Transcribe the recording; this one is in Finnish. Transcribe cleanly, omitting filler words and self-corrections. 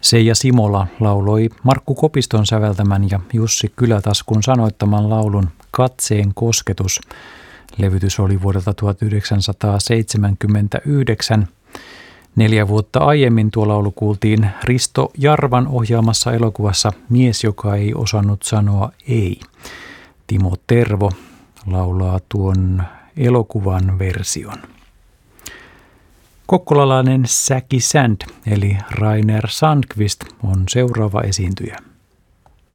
Seija Simola lauloi Markku Kopiston säveltämän ja Jussi Kylätaskun sanoittaman laulun Katseen kosketus. Levytys oli vuodelta 1979. 4 vuotta aiemmin tuo laulu kuultiin Risto Jarvan ohjaamassa elokuvassa Mies, joka ei osannut sanoa ei. Timo Tervo laulaa tuon elokuvan version. Kokkolalainen Säki Sand eli Rainer Sandqvist on seuraava esiintyjä.